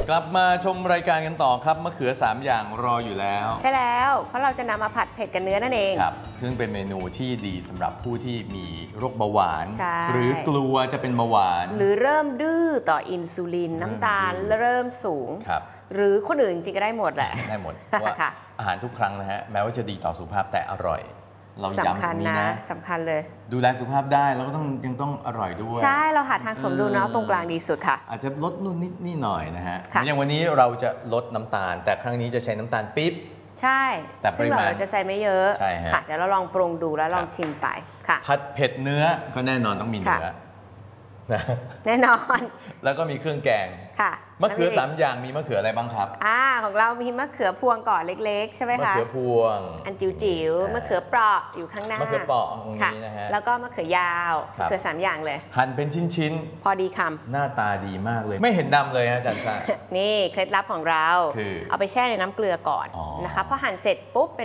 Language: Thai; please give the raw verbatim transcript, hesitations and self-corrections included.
กลับมาชมรายการกันต่อครับมะเขือสามอย่างรออยู่แล้วใช่แล้วเพราะเราจะนำมาผัดเผ็ดกับเนื้อนั่นเองครับซึ่งเป็นเมนูที่ดีสำหรับผู้ที่มีโรคเบาหวานหรือกลัวจะเป็นเบาหวานหรือเริ่มดื้อต่ออินซูลินน้ำตาลเริ่มสูงหรือคนอื่นจริงก็ได้หมดแหละได้หมดว่าอาหารทุกครั้งนะฮะแม้ว่าจะดีต่อสุขภาพแต่อร่อยเราย้ำตรงนี้นะสำคัญเลยดูแลสุขภาพได้แล้วก็ต้องยังต้องอร่อยด้วยใช่เราหาทางสมดุลเนาะตรงกลางดีสุดค่ะอาจจะลดนู่นนิดนี่หน่อยนะฮะอย่างวันนี้เราจะลดน้ำตาลแต่ครั้งนี้จะใช้น้ำตาลปี๊บใช่แต่ซึ่งเราจะใส่ไม่เยอะค่ะเดี๋ยวเราลองปรุงดูแล้วลองชิมไปค่ะผัดเผ็ดเนื้อก็แน่นอนต้องมีเนื้อแน่นอนแล้วก็มีเครื่องแกงค่ะมะเขือสามอย่างมีมะเขืออะไรบ้างครับอ่าของเรามีมะเขือพวงก่อนเล็กๆใช่ไหมคะมะเขือพวงอันจิ๋วๆมะเขือเปราะอยู่ข้างหน้ามะเขือเปราะตรงนี้นะฮะแล้วก็มะเขือยาวมะเขือสามอย่างเลยหั่นเป็นชิ้นๆพอดีคำหน้าตาดีมากเลยไม่เห็นดำเลยฮะอาจารย์ซ่านี่เคล็ดลับของเราเอาไปแช่ในน้ำเกลือก่อนนะคะพอหั่นเสร็จปุ๊บ